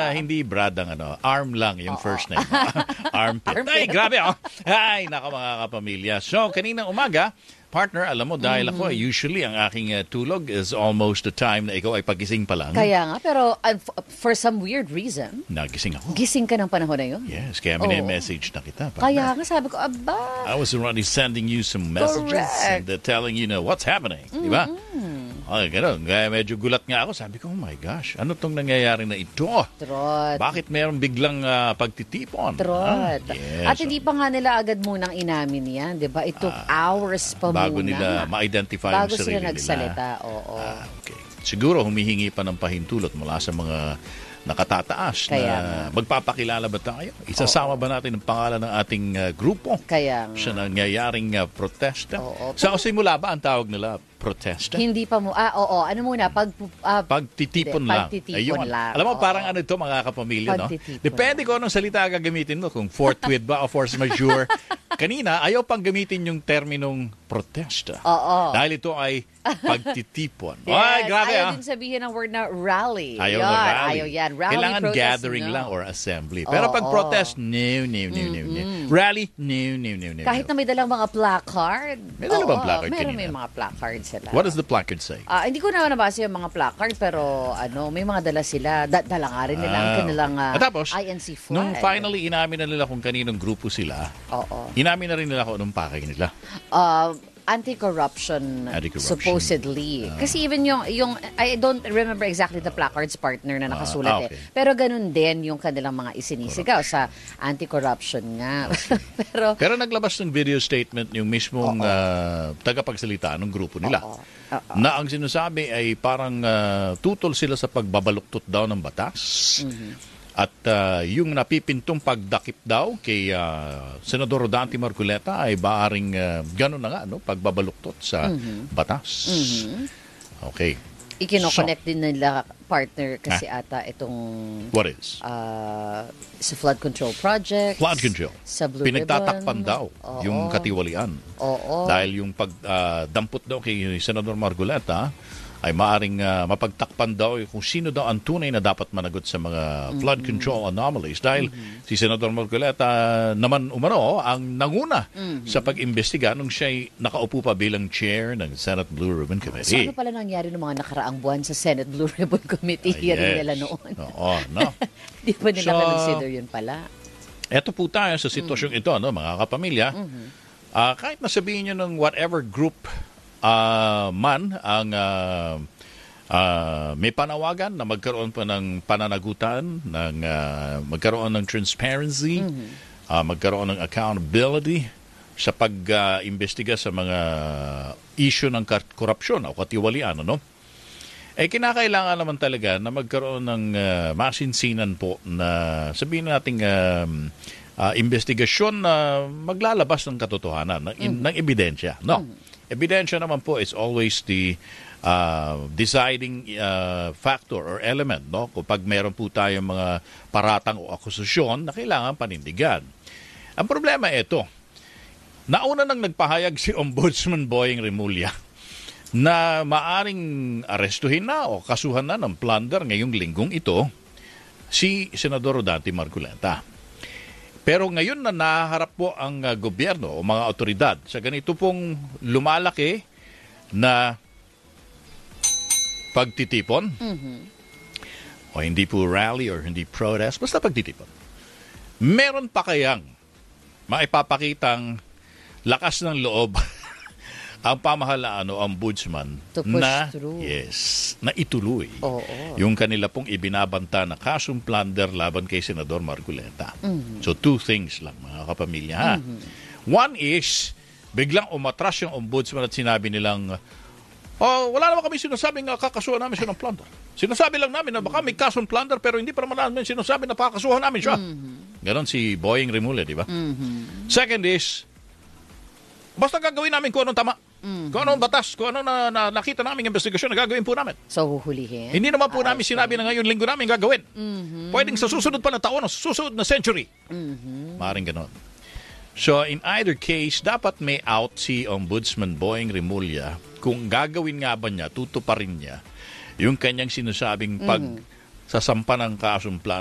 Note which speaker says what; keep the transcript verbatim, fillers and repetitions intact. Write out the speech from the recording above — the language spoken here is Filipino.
Speaker 1: Uh, hindi Brad ang ano, Arm lang yung Oo. first name. Armpit. Armpit. Ay, grabe oh. Ay, naka mga kapamilya. So, kaninang umaga, partner, alam mo, dahil mm-hmm. ako, usually, ang aking uh, tulog is almost the time na ikaw ay pagising pa lang.
Speaker 2: Kaya nga, pero uh, for some weird reason,
Speaker 1: nagising ako.
Speaker 2: Gising ka ng panahon na yun?
Speaker 1: Yes, kaya mini-message na kita. Partner.
Speaker 2: Kaya nga, sabi ko, aba.
Speaker 1: I was already sending you some messages and uh, telling you know what's happening. Mm-hmm. Di ba? Ay, gano'n. Kaya medyo gulat nga ako. Sabi ko, oh my gosh, ano tong nangyayari na ito?
Speaker 2: Trot.
Speaker 1: Bakit meron biglang uh, pagtitipon?
Speaker 2: Trot.
Speaker 1: Ah, yes.
Speaker 2: At hindi pa nga nila agad munang inamin yan, di ba? It took uh, hours pa
Speaker 1: bago
Speaker 2: muna.
Speaker 1: Bago nila ma-identify
Speaker 2: bago
Speaker 1: yung sarili nila.
Speaker 2: Bago sila nagsalita, oo.
Speaker 1: Ah, okay. Siguro humihingi pa ng pahintulot mula sa mga nakatataas Kaya na nga. Magpapakilala ba tayo? Isasama Oo. ba natin ang pangalan ng ating uh, grupo?
Speaker 2: Kaya nga.
Speaker 1: Sa nangyayaring uh, protesta?
Speaker 2: Oo.
Speaker 1: Sa simula ba ang tawag nila protesta?
Speaker 2: Hindi pa mo. Ah, oo. Ano muna? Pag, uh,
Speaker 1: pagtitipon lang.
Speaker 2: Pagtitipon lang.
Speaker 1: Alam mo,
Speaker 2: oo.
Speaker 1: parang ano ito, mga kapamilya, no? Depende ko anong salita gagamitin mo. Kung forthwith ba o force majeure. Kanina, ayaw pang gamitin yung terminong protesta.
Speaker 2: Oo.
Speaker 1: Dahil ito ay pagtitipon.
Speaker 2: Yes.
Speaker 1: Ay, grabe
Speaker 2: ayaw
Speaker 1: ah.
Speaker 2: din sabihin ang word na rally.
Speaker 1: Ayaw
Speaker 2: yan.
Speaker 1: na rally.
Speaker 2: Ayaw yan. Rally,
Speaker 1: kailangan
Speaker 2: protest,
Speaker 1: gathering
Speaker 2: no.
Speaker 1: lang or assembly. Pero
Speaker 2: Oo.
Speaker 1: pag protest, no, no, no, no, no. Rally, no, no, no, no.
Speaker 2: Kahit na may dalang mga placard.
Speaker 1: May dalang bang placard
Speaker 2: meron
Speaker 1: kanina?
Speaker 2: may mga placard sila.
Speaker 1: What does the placard say?
Speaker 2: Uh, hindi ko naman nabasa yung mga placard, pero ano, may mga dala sila. Da- dala nga rin nila ang
Speaker 1: Ah.
Speaker 2: kanilang uh,
Speaker 1: At tapos,
Speaker 2: I N C flag.
Speaker 1: nung finally inamin na nila kung kaninong grupo sila,
Speaker 2: Oo.
Speaker 1: inamin na rin nila kung anong pakay nila.
Speaker 2: Uh, anti-corruption,
Speaker 1: Anti-corruption.
Speaker 2: supposedly.
Speaker 1: Uh,
Speaker 2: Kasi even yung, yung, I don't remember exactly the placards partner na nakasulat
Speaker 1: uh, ah, okay.
Speaker 2: eh. Pero ganun din yung kanilang mga isinisigaw sa anti-corruption nga.
Speaker 1: Okay.
Speaker 2: pero,
Speaker 1: Pero naglabas ng video statement yung mismong uh, tagapagsalita ng grupo nila.
Speaker 2: Oo. Oo.
Speaker 1: Na ang sinasabi ay parang uh, tutol sila sa pagbabaluktot daw ng batas.
Speaker 2: Mm-hmm.
Speaker 1: At uh, yung napipintong pagdakip daw kay uh, Senador Dante Marcoleta ay baaring uh, gano'n na nga, no? Pagbabaluktot sa mm-hmm. batas.
Speaker 2: Mm-hmm.
Speaker 1: Okay.
Speaker 2: Ikino-connect so, din nila partner kasi
Speaker 1: ah,
Speaker 2: ata itong
Speaker 1: what is?
Speaker 2: Uh, sa flood control project.
Speaker 1: Flood control.
Speaker 2: Sa Blue
Speaker 1: Pinagtatakpan
Speaker 2: Ribbon.
Speaker 1: daw
Speaker 2: Oo.
Speaker 1: yung katiwalian.
Speaker 2: Oo.
Speaker 1: Dahil yung pagdampot uh, daw kay Senador Marcoleta ay maaring uh, mapagtakpan daw kung sino daw ang tunay na dapat managot sa mga flood mm-hmm. control anomalies. Dahil mm-hmm. si Senador Marcoleta naman umano ang nanguna mm-hmm. sa pag-imbestiga nung siya'y nakaupo pa bilang chair ng Senate Blue Ribbon Committee.
Speaker 2: So ano pala nangyari ng mga nakaraang buwan sa Senate Blue Ribbon Committee?
Speaker 1: Ah, yes.
Speaker 2: Hearing nila noon.
Speaker 1: Oo, no?
Speaker 2: Di ba nila
Speaker 1: So,
Speaker 2: consider yun pala?
Speaker 1: Eto po tayo sa sitwasyong mm-hmm. ito, no, mga kapamilya. Mm-hmm. Uh, kahit nasabihin nyo ng whatever group Uh, man ang uh, uh, may panawagan na magkaroon pa ng pananagutan, ng uh, magkaroon ng transparency, mm-hmm. uh, magkaroon ng accountability sa pag-imbestiga uh, sa mga issue ng korupsyon o katiwalian, ano? Eh kinakailangan naman talaga na magkaroon ng uh, masinsinan po na sabihin nating uh, uh, investigasyon na maglalabas ng katotohanan, ng, mm-hmm. ng ebidensya, no? Mm-hmm. Ebidensya naman po is always the uh, deciding uh, factor or element, no? Kapag meron po tayong mga paratang o akusasyon na kailangan panindigan. Ang problema ito, nauna nang nagpahayag si Ombudsman Boying Remulla na maaring arestuhin na o kasuhan na ng plunder ngayong linggong ito si Senador Dante Marcoleta. Pero ngayon na naharap po ang uh, gobyerno o mga otoridad sa ganito pong lumalaki na pagtitipon
Speaker 2: mm-hmm.
Speaker 1: o hindi po rally or hindi protest, basta pagtitipon. Meron pa kayang maipapakitang lakas ng loob ang pamahalaan o ombudsman na
Speaker 2: through.
Speaker 1: yes, na ituloy
Speaker 2: oh, oh.
Speaker 1: yung kanila pong ibinabanta na kasong plunder laban kay Senador Marcoleta.
Speaker 2: Mm-hmm.
Speaker 1: So two things lang mga kapamilya. Ha? Mm-hmm. One is biglang umatras yung ombudsman at sinabi nilang oh, wala naman kami sinasabing uh, kakasuhan namin siya ng plunder. Sinasabi lang namin na baka may kasong plunder pero hindi pa naman namin sinasabi na pakasuhan namin siya. Mm-hmm. Ganon si Boying Remulla, di ba?
Speaker 2: Mm-hmm.
Speaker 1: Second is basta gagawin namin kung anong tama. Mm-hmm. Kung anong batas, kung ano na, na nakita namin investigasyon na gagawin po namin.
Speaker 2: So, huhulihin?
Speaker 1: Hindi naman po Ay, namin sinabi na ngayon linggo namin gagawin.
Speaker 2: Mm-hmm.
Speaker 1: Pwedeng sa susunod pa na taon, sa susunod na century.
Speaker 2: Mm-hmm.
Speaker 1: Maring ganon. So, in either case, dapat may out si Ombudsman Boying Remulla kung gagawin nga ba niya, tutuparin niya yung kanyang sinasabing pag mm-hmm. sasampa ng kasong